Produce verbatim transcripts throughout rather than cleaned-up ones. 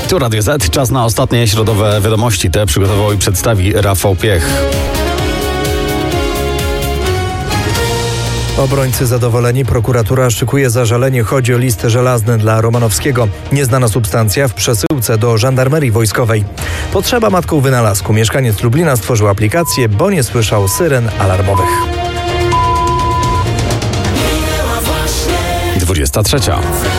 Tu Radio Z, czas na ostatnie środowe wiadomości. Te przygotował i przedstawi Rafał Piech. Obrońcy zadowoleni, prokuratura szykuje zażalenie. Chodzi o list żelazny dla Romanowskiego. Nieznana substancja w przesyłce do żandarmerii wojskowej. Potrzeba matką wynalazku. Mieszkaniec Lublina stworzył aplikację, bo nie słyszał syren alarmowych. dwudziesta trzecia.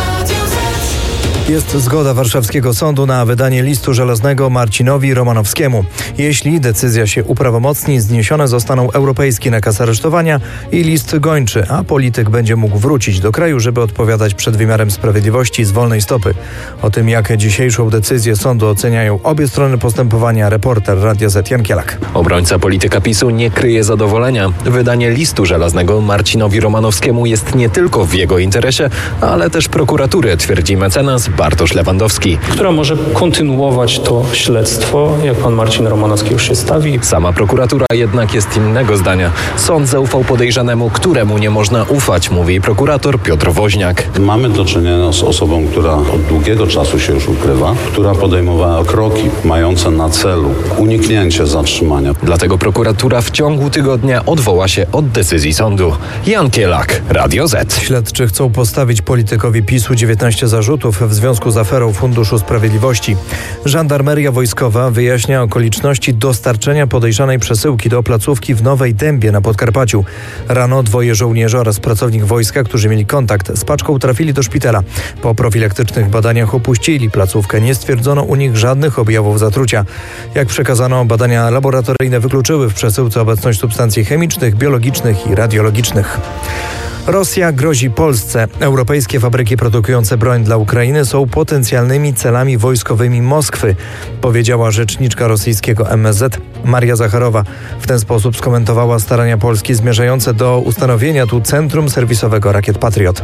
Jest zgoda warszawskiego sądu na wydanie listu żelaznego Marcinowi Romanowskiemu. Jeśli decyzja się uprawomocni, zniesione zostaną europejski nakaz aresztowania i list gończy, a polityk będzie mógł wrócić do kraju, żeby odpowiadać przed wymiarem sprawiedliwości z wolnej stopy. O tym, jak dzisiejszą decyzję sądu oceniają obie strony postępowania, reporter Radia Z Jan Kielak. Obrońca polityka PiSu nie kryje zadowolenia. Wydanie listu żelaznego Marcinowi Romanowskiemu jest nie tylko w jego interesie, ale też prokuratury, twierdzi mecenas Bartosz Lewandowski, która może kontynuować to śledztwo, jak pan Marcin Romanowski już się stawi. Sama prokuratura jednak jest innego zdania. Sąd zaufał podejrzanemu, któremu nie można ufać, mówi prokurator Piotr Woźniak. Mamy do czynienia z osobą, która od długiego czasu się już ukrywa, która podejmowała kroki mające na celu uniknięcie zatrzymania. Dlatego prokuratura w ciągu tygodnia odwoła się od decyzji sądu. Jan Kielak, Radio Z. Śledczy chcą postawić politykowi PiSu dziewiętnaście zarzutów w związku z aferą Funduszu Sprawiedliwości. Żandarmeria Wojskowa wyjaśnia okoliczności dostarczenia podejrzanej przesyłki do placówki w Nowej Dębie na Podkarpaciu. Rano dwoje żołnierzy oraz pracownik wojska, którzy mieli kontakt z paczką, trafili do szpitala. Po profilaktycznych badaniach opuścili placówkę. Nie stwierdzono u nich żadnych objawów zatrucia. Jak przekazano, badania laboratoryjne wykluczyły w przesyłce obecność substancji chemicznych, biologicznych i radiologicznych. Rosja grozi Polsce. Europejskie fabryki produkujące broń dla Ukrainy są potencjalnymi celami wojskowymi Moskwy, powiedziała rzeczniczka rosyjskiego M S Z Maria Zacharowa. W ten sposób skomentowała starania Polski zmierzające do ustanowienia tu centrum serwisowego rakiet Patriot.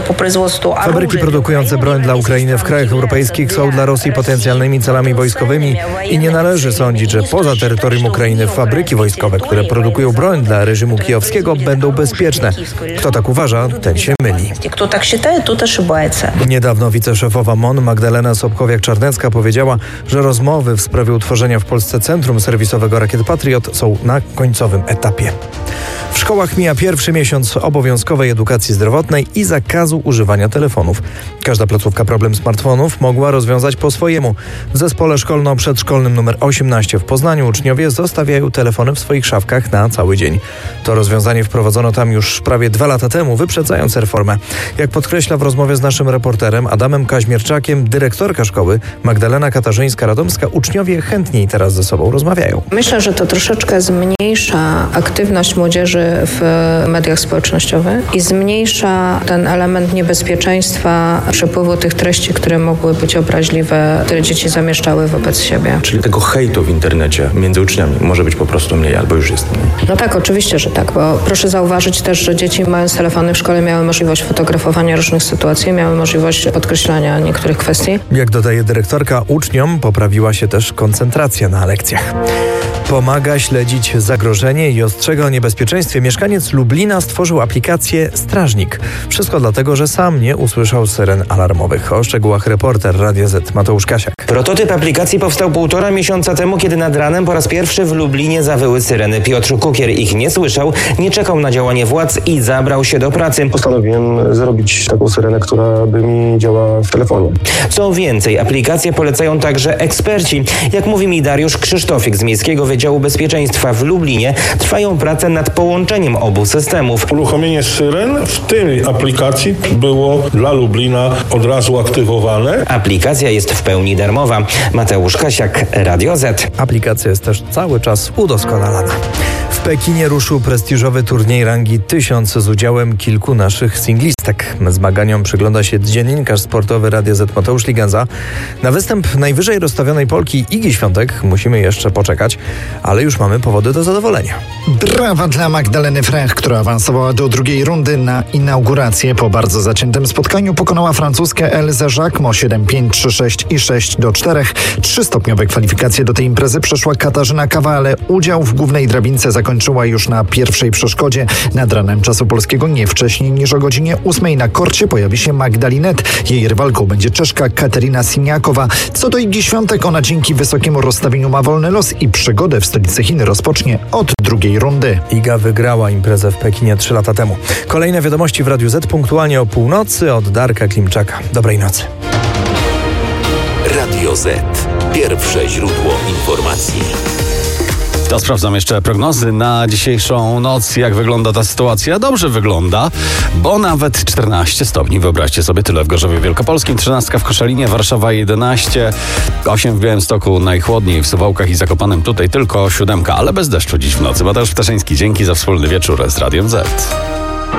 Fabryki produkujące broń dla Ukrainy w krajach europejskich są dla Rosji potencjalnymi celami wojskowymi i nie należy sądzić, że poza terytorium Ukrainy fabryki wojskowe, które produkują broń dla reżimu kijowskiego, będą bezpieczne. Kto tak uważa, ten się myli. Kto tak считает, тот ошибается. Niedawno wiceszefowa M O N Magdalena Sobkowiak-Czarnecka powiedziała, że rozmowy w sprawie utworzenia w Polsce centrum serwisowego rakiet Patriot są na końcowym etapie. W szkołach mija pierwszy miesiąc obowiązkowej edukacji zdrowotnej i zakazu używania telefonów. Każda placówka problem smartfonów mogła rozwiązać po swojemu. W zespole szkolno-przedszkolnym numer osiemnaście w Poznaniu uczniowie zostawiają telefony w swoich szafkach na cały dzień. To rozwiązanie wprowadzono tam już prawie dwa lata temu, wyprzedzając reformę. Jak podkreśla w rozmowie z naszym reporterem Adamem Kaźmierczakiem dyrektorka szkoły Magdalena Katarzyńska-Radomska, uczniowie chętniej teraz ze sobą rozmawiają. Myślę, że to troszeczkę zmniejsza aktywność młodzieży w mediach społecznościowych i zmniejsza ten element niebezpieczeństwa przepływu tych treści, które mogły być obraźliwe, które dzieci zamieszczały wobec siebie. Czyli tego hejtu w internecie między uczniami może być po prostu mniej, albo już jest mniej. No tak, oczywiście, że tak, bo proszę zauważyć też, że dzieci mając telefony w szkole miały możliwość fotografowania różnych sytuacji, miały możliwość podkreślania niektórych kwestii. Jak dodaje dyrektorka, uczniom poprawiła się też koncentracja na lekcjach. Pomaga śledzić zagrożenie i ostrzega o niebezpieczeństwie. Mieszkaniec Lublina stworzył aplikację Strażnik. Wszystko dlatego, że sam nie usłyszał syren alarmowych. O szczegółach reporter Radia Z Mateusz Kasiak. Prototyp aplikacji powstał półtora miesiąca temu, kiedy nad ranem po raz pierwszy w Lublinie zawyły syreny. Piotr Kukier ich nie słyszał, nie czekał na działanie władz i zabrał się do pracy. Postanowiłem zrobić taką syrenę, która by mi działała w telefonie. Co więcej, aplikację polecają także eksperci. Jak mówi mi Dariusz Krzysztofik z Miejskiego Wydziału Bezpieczeństwa w Lublinie, trwają prace nad połączeniem obu systemów. Uruchomienie syren w tej aplikacji było dla Lublina od razu aktywowane. Aplikacja jest w pełni darmowa. Mateusz Kasiak, Radio Z. Aplikacja jest też cały czas udoskonalana. W Pekinie ruszył prestiżowy turniej rangi tysiąc z udziałem kilku naszych singlistek. Zmaganiom przygląda się dziennikarz sportowy Radia Z Mateusz Ligenza. Na występ najwyżej rozstawionej Polki Igi Świątek musimy jeszcze poczekać, ale już mamy powody do zadowolenia. Brawa dla Magdaleny Frech, która awansowała do drugiej rundy na inaugurację. Po bardzo zaciętym spotkaniu pokonała francuskę Elzę Jacquemot siedem pięć, trzy sześć i sześć do czterech. Trzystopniowe kwalifikacje do tej imprezy przeszła Katarzyna Kawale. Udział w głównej drabince zakończyła już na pierwszej przeszkodzie. Nad ranem czasu polskiego nie wcześniej niż o godzinie ósmej na korcie pojawi się Magdalinet. Jej rywalką będzie Czeszka Katerina Siniakowa. Co do Igi Świątek, ona dzięki wysokiemu rozstawieniu ma wolny los i przygodę w stolicy Chin rozpocznie od drugiej rundy. Iga wygrała imprezę w Pekinie trzy lata temu. Kolejne wiadomości w Radiu Z punktualnie o północy od Darka Klimczaka. Dobrej nocy. Radio Z. Pierwsze źródło informacji. To sprawdzam jeszcze prognozy na dzisiejszą noc. Jak wygląda ta sytuacja? Dobrze wygląda, bo nawet czternaście stopni. Wyobraźcie sobie, tyle w Gorzowie Wielkopolskim, trzynaście w Koszalinie, Warszawa jedenaście, osiem w Białymstoku, najchłodniej w Suwałkach i Zakopanem. Tutaj tylko siódemka, ale bez deszczu dziś w nocy. Mateusz Ptaszyński, dzięki za wspólny wieczór z Radiem Z.